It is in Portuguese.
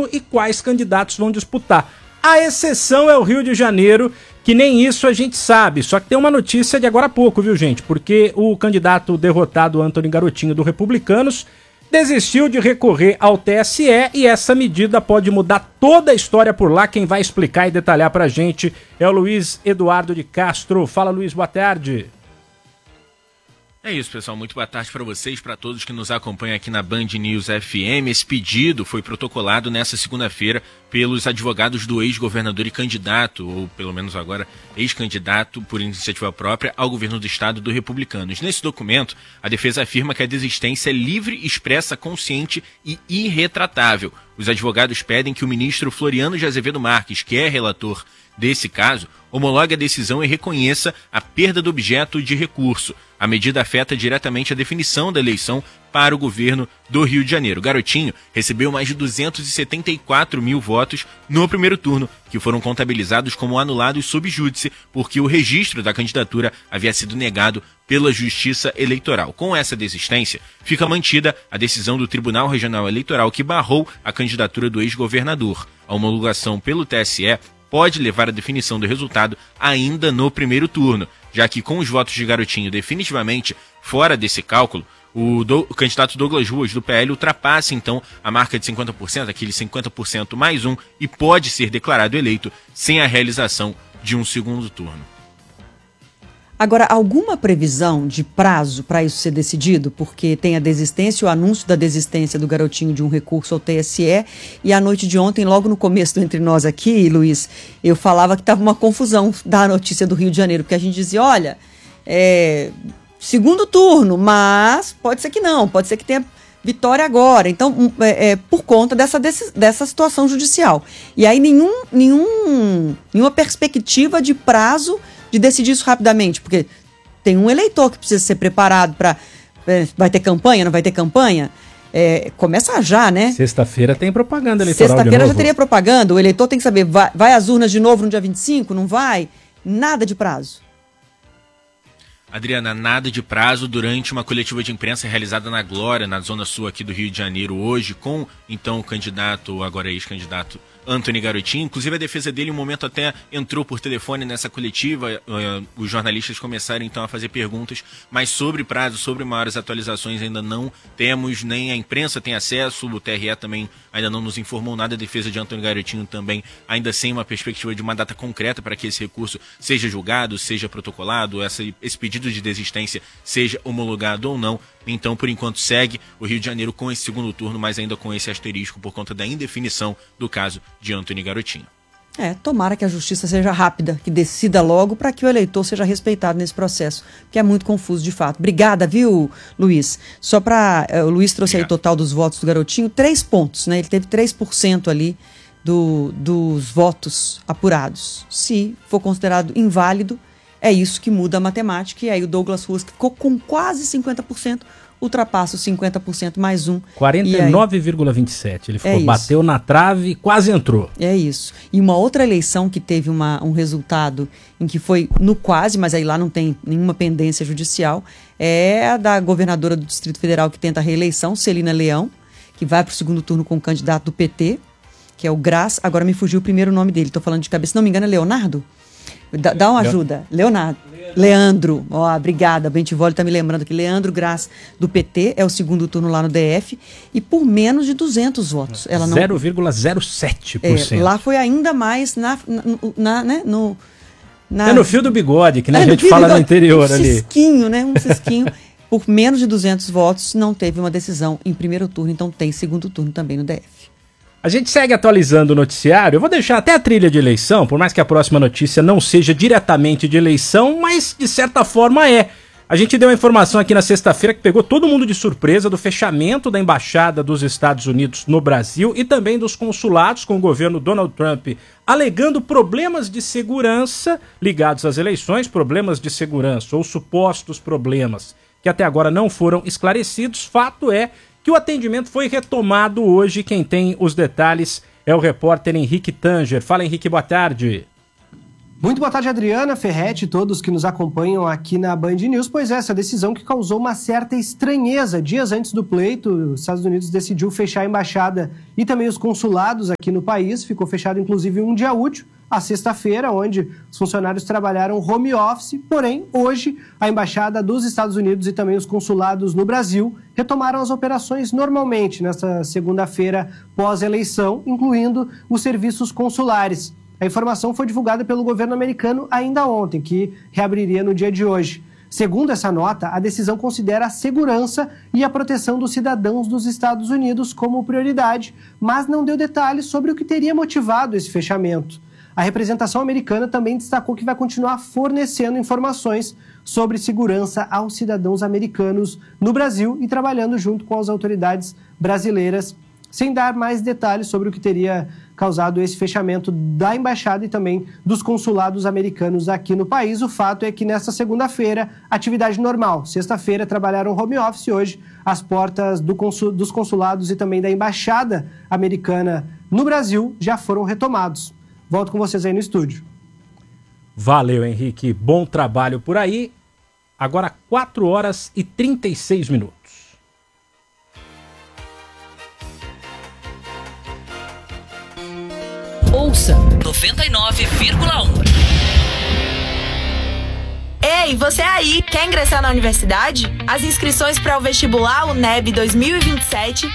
turno e quais candidatos vão disputar. A exceção é o Rio de Janeiro, que nem isso a gente sabe. Só que tem uma notícia de agora há pouco, viu, gente? Porque o candidato derrotado, Antony Garotinho, do Republicanos, desistiu de recorrer ao TSE e essa medida pode mudar toda a história por lá. Quem vai explicar e detalhar pra gente é o Luiz Eduardo de Castro. Fala, Luiz, boa tarde. É isso, pessoal. Muito boa tarde para vocês, para todos que nos acompanham aqui na Band News FM. Esse pedido foi protocolado nesta segunda-feira pelos advogados do ex-governador e candidato, ou pelo menos agora ex-candidato por iniciativa própria ao governo do estado do Republicanos. Nesse documento, a defesa afirma que a desistência é livre, expressa, consciente e irretratável. Os advogados pedem que o ministro Floriano de Azevedo Marques, que é relator desse caso, homologue a decisão e reconheça a perda do objeto de recurso. A medida afeta diretamente a definição da eleição para o governo do Rio de Janeiro. Garotinho recebeu mais de 274 mil votos no primeiro turno, que foram contabilizados como anulados sob júdice, porque o registro da candidatura havia sido negado pela Justiça Eleitoral. Com essa desistência, fica mantida a decisão do Tribunal Regional Eleitoral que barrou a candidatura do ex-governador. A homologação pelo TSE pode levar à definição do resultado ainda no primeiro turno, já que com os votos de Garotinho definitivamente fora desse cálculo, o candidato Douglas Ruas, do PL, ultrapassa então a marca de 50%, aquele 50% mais um, e pode ser declarado eleito sem a realização de um segundo turno. Agora, alguma previsão de prazo para isso ser decidido? Porque tem a desistência, o anúncio da desistência do Garotinho de um recurso ao TSE, e à noite de ontem, logo no começo do Entre Nós aqui, Luiz, eu falava que estava uma confusão da notícia do Rio de Janeiro, porque a gente dizia, olha, segundo turno, mas pode ser que não, pode ser que tenha vitória agora. Então, por conta dessa situação judicial. E aí nenhuma perspectiva de prazo de decidir isso rapidamente, porque tem um eleitor que precisa ser preparado para... vai ter campanha, não vai ter campanha? Começa já, né? Sexta-feira tem propaganda eleitoral. Sexta-feira já teria propaganda, o eleitor tem que saber, vai às urnas de novo no dia 25, não vai? Nada de prazo. Adriana, nada de prazo durante uma coletiva de imprensa realizada na Glória, na zona sul aqui do Rio de Janeiro hoje, com então o candidato, agora ex-candidato, Antony Garotinho. Inclusive a defesa dele, em um momento até entrou por telefone nessa coletiva, os jornalistas começaram então a fazer perguntas, mas sobre prazo, sobre maiores atualizações ainda não temos, nem a imprensa tem acesso, o TRE também ainda não nos informou nada, a defesa de Antony Garotinho também ainda sem uma perspectiva de uma data concreta para que esse recurso seja julgado, seja protocolado, esse pedido de desistência seja homologado ou não. Então, por enquanto, segue o Rio de Janeiro com esse segundo turno, mas ainda com esse asterisco por conta da indefinição do caso de Antony Garotinho. Tomara que a justiça seja rápida, que decida logo para que o eleitor seja respeitado nesse processo, que é muito confuso de fato. Obrigada, viu, Luiz? Só para... o Luiz trouxe aí o total dos votos do Garotinho, 3 pontos, né? Ele teve 3% ali dos votos apurados. Se for considerado inválido, é isso que muda a matemática, e aí o Douglas Ruas, que ficou com quase 50%, ultrapassa os 50% mais um. 49,27%. Ele bateu na trave e quase entrou. É isso. E uma outra eleição que teve um resultado em que foi no quase, mas aí lá não tem nenhuma pendência judicial, é a da governadora do Distrito Federal que tenta a reeleição, Celina Leão, que vai para o segundo turno com o candidato do PT, que é o Graz. Agora me fugiu o primeiro nome dele, estou falando de cabeça. Se não me engano, é Leonardo? Dá uma ajuda. Leandro. Obrigada. Bentivoli está me lembrando que Leandro Graz, do PT, é o segundo turno lá no DF, e por menos de 200 votos. 0,07%. Lá foi ainda mais no fio do bigode, que a gente fala no interior ali. Cisquinho, né? Um cisquinho. Por menos de 200 votos, não teve uma decisão em primeiro turno, então tem segundo turno também no DF. A gente segue atualizando o noticiário. Eu vou deixar até a trilha de eleição, por mais que a próxima notícia não seja diretamente de eleição, mas de certa forma é. A gente deu uma informação aqui na sexta-feira que pegou todo mundo de surpresa do fechamento da Embaixada dos Estados Unidos no Brasil e também dos consulados, com o governo Donald Trump alegando problemas de segurança ligados às eleições, problemas de segurança ou supostos problemas que até agora não foram esclarecidos. Fato é que o atendimento foi retomado hoje. Quem tem os detalhes é o repórter Henrique Tanger. Fala, Henrique, boa tarde. Muito boa tarde, Adriana, Ferretti e todos que nos acompanham aqui na Band News. Pois é, essa decisão que causou uma certa estranheza. Dias antes do pleito, os Estados Unidos decidiu fechar a embaixada e também os consulados aqui no país. Ficou fechado, inclusive, um dia útil, a sexta-feira, onde os funcionários trabalharam home office. Porém, hoje, a embaixada dos Estados Unidos e também os consulados no Brasil retomaram as operações normalmente nesta segunda-feira pós-eleição, incluindo os serviços consulares. A informação foi divulgada pelo governo americano ainda ontem, que reabriria no dia de hoje. Segundo essa nota, a decisão considera a segurança e a proteção dos cidadãos dos Estados Unidos como prioridade, mas não deu detalhes sobre o que teria motivado esse fechamento. A representação americana também destacou que vai continuar fornecendo informações sobre segurança aos cidadãos americanos no Brasil e trabalhando junto com as autoridades brasileiras, sem dar mais detalhes sobre o que teria causado esse fechamento da embaixada e também dos consulados americanos aqui no país. O fato é que nesta segunda-feira, atividade normal. Sexta-feira trabalharam home office, hoje as portas dos consulados e também da embaixada americana no Brasil já foram retomados. Volto com vocês aí no estúdio. Valeu, Henrique. Bom trabalho por aí. Agora 4 horas e 36 minutos. Ouça 99,1. Ei, você aí, quer ingressar na universidade? As inscrições para o vestibular UNEB 2027